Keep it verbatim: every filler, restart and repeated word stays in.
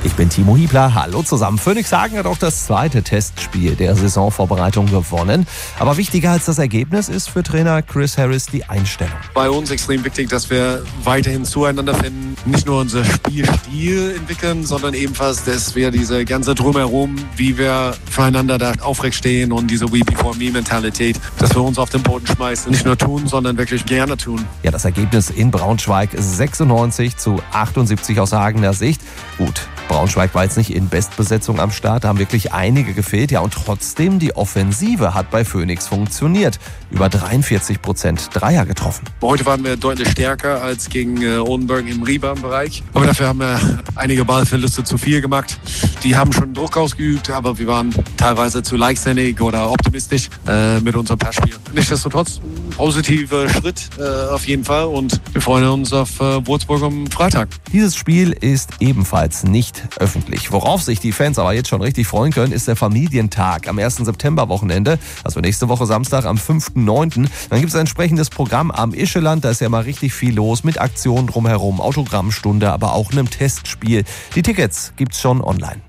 Ich bin Timo Hiebler, hallo zusammen. Phoenix Hagen hat auch das zweite Testspiel der Saisonvorbereitung gewonnen. Aber wichtiger als das Ergebnis ist für Trainer Chris Harris die Einstellung. Bei uns extrem wichtig, dass wir weiterhin zueinander finden, nicht nur unser Spielstil entwickeln, sondern ebenfalls, dass wir diese ganze Drumherum, wie wir füreinander da aufrecht stehen und diese We Before Me Mentalität, dass wir uns auf den Boden schmeißen, nicht nur tun, sondern wirklich gerne tun. Ja, das Ergebnis in Braunschweig sechsundneunzig zu achtundsiebzig aus Hagener Sicht. Gut, Braunschweig war jetzt nicht in Bestbesetzung am Start, da haben wirklich einige gefehlt. Ja, und trotzdem, die Offensive hat bei Phoenix funktioniert. Über dreiundvierzig Prozent Dreier getroffen. Heute waren wir deutlich stärker als gegen äh, Oldenburg im Rebound-Bereich. Aber dafür haben wir einige Ballverluste zu viel gemacht. Die haben schon Druck ausgeübt, aber wir waren teilweise zu leichtsinnig oder optimistisch äh, mit unserem Passspiel. Nichtsdestotrotz, ein positiver Schritt äh, auf jeden Fall und wir freuen uns auf äh, Würzburg am Freitag. Dieses Spiel ist ebenfalls nicht öffentlich. Worauf sich die Fans aber jetzt schon richtig freuen können, ist der Familientag am ersten September-Wochenende, also nächste Woche Samstag am fünften neunten Dann gibt es ein entsprechendes Programm am Ischeland, da ist ja mal richtig viel los mit Aktionen drumherum, Autogrammstunde, aber auch einem Testspiel. Die Tickets gibt's schon online.